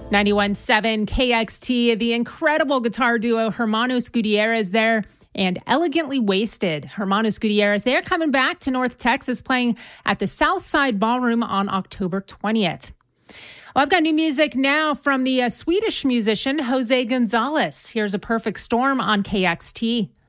91.7 KXT, the incredible guitar duo Hermanos Gutierrez there, and Elegantly Wasted. Hermanos Gutierrez, they're coming back to North Texas, playing at the Southside Ballroom on October 20th. Well, I've got new music now from the Swedish musician Jose Gonzalez. Here's A Perfect Storm on KXT.